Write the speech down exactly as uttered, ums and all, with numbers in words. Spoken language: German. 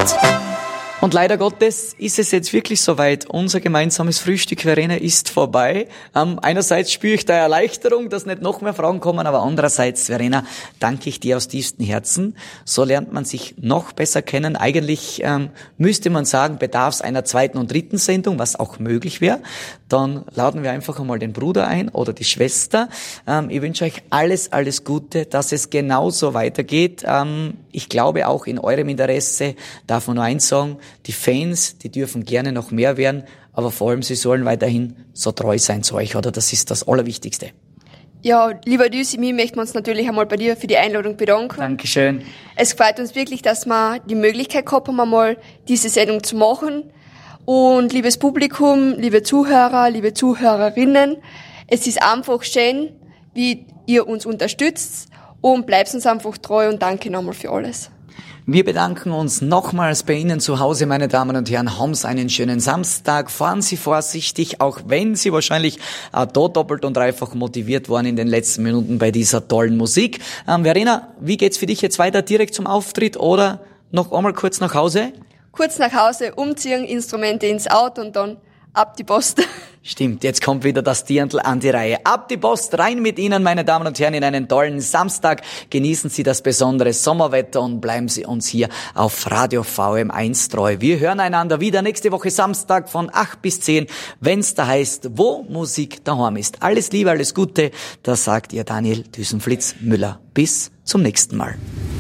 Und leider Gottes ist es jetzt wirklich soweit. Unser gemeinsames Frühstück, Verena, ist vorbei. Ähm, einerseits spüre ich da Erleichterung, dass nicht noch mehr Fragen kommen, aber andererseits, Verena, danke ich dir aus tiefstem Herzen. So lernt man sich noch besser kennen. Eigentlich ähm, müsste man sagen, bedarf es einer zweiten und dritten Sendung, was auch möglich wäre. Dann laden wir einfach einmal den Bruder ein oder die Schwester. Ähm, ich wünsche euch alles, alles Gute, dass es genauso weitergeht. Ähm, ich glaube auch in eurem Interesse, darf man nur eins sagen, die Fans, die dürfen gerne noch mehr werden, aber vor allem, sie sollen weiterhin so treu sein zu euch, oder? Das ist das Allerwichtigste. Ja, lieber Düsi, mir möchten wir uns natürlich einmal bei dir für die Einladung bedanken. Dankeschön. Es freut uns wirklich, dass wir die Möglichkeit gehabt haben, einmal diese Sendung zu machen. Und liebes Publikum, liebe Zuhörer, liebe Zuhörerinnen, es ist einfach schön, wie ihr uns unterstützt, und bleibt uns einfach treu, und danke nochmal für alles. Wir bedanken uns nochmals bei Ihnen zu Hause, meine Damen und Herren. Haben Sie einen schönen Samstag. Fahren Sie vorsichtig, auch wenn Sie wahrscheinlich äh, da doppelt und dreifach motiviert waren in den letzten Minuten bei dieser tollen Musik. Ähm, Verena, wie geht's für dich jetzt weiter? Direkt zum Auftritt oder noch einmal kurz nach Hause? Kurz nach Hause, umziehen, Instrumente ins Auto und dann ab die Post. Stimmt, jetzt kommt wieder das Dirndl an die Reihe. Ab die Post, rein mit Ihnen, meine Damen und Herren, in einen tollen Samstag. Genießen Sie das besondere Sommerwetter und bleiben Sie uns hier auf Radio V M eins treu. Wir hören einander wieder nächste Woche Samstag von acht bis zehn, wenn's da heißt, wo Musik daheim ist. Alles Liebe, alles Gute, das sagt Ihr Daniel Düsenflitz-Müller. Bis zum nächsten Mal.